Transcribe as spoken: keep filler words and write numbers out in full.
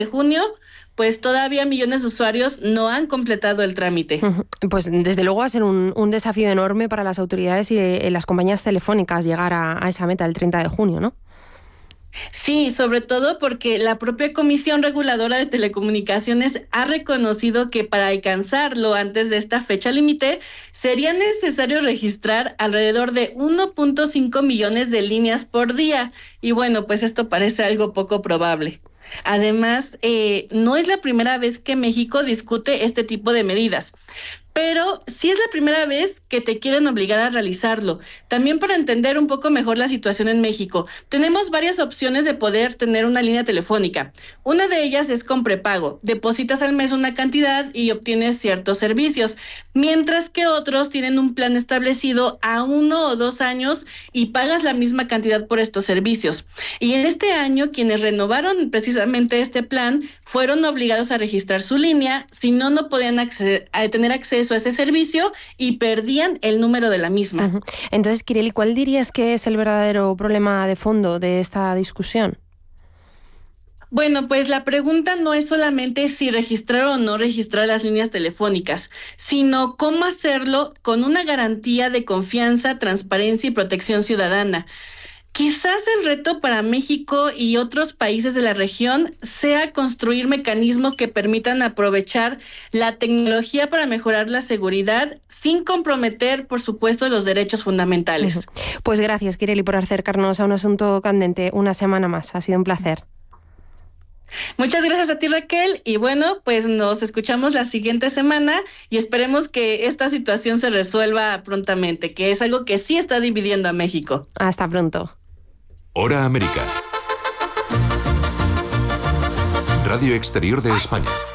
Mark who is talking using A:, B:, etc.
A: de junio, pues todavía millones de usuarios no han completado el trámite.
B: Pues desde luego va a ser un, un desafío enorme para las autoridades y eh, las compañías telefónicas llegar a, a esa meta el treinta de junio, ¿no?
A: Sí, sobre todo porque la propia Comisión Reguladora de Telecomunicaciones ha reconocido que para alcanzarlo antes de esta fecha límite sería necesario registrar alrededor de uno punto cinco millones de líneas por día. Y bueno, pues esto parece algo poco probable. Además, eh, no es la primera vez que México discute este tipo de medidas, pero sí es la primera vez que te quieren obligar a realizarlo. También para entender un poco mejor la situación en México, tenemos varias opciones de poder tener una línea telefónica. Una de ellas es con prepago. Depositas al mes una cantidad y obtienes ciertos servicios, mientras que otros tienen un plan establecido a uno o dos años y pagas la misma cantidad por estos servicios. Y en este año, quienes renovaron precisamente este plan fueron obligados a registrar su línea, si no, no podían acceder, a tener acceso a ese servicio y perdían el número de la misma.
B: Uh-huh. Entonces, Kireli, ¿cuál dirías que es el verdadero problema de fondo de esta discusión?
A: Bueno, pues la pregunta no es solamente si registrar o no registrar las líneas telefónicas, sino cómo hacerlo con una garantía de confianza, transparencia y protección ciudadana. Quizás el reto para México y otros países de la región sea construir mecanismos que permitan aprovechar la tecnología para mejorar la seguridad sin comprometer, por supuesto, los derechos fundamentales.
B: Uh-huh. Pues gracias, Kireli, por acercarnos a un asunto candente una semana más. Ha sido un placer.
A: Muchas gracias a ti, Raquel, y bueno, pues nos escuchamos la siguiente semana y esperemos que esta situación se resuelva prontamente, que es algo que sí está dividiendo a México.
B: Hasta pronto.
C: Hora América. Radio Exterior de España.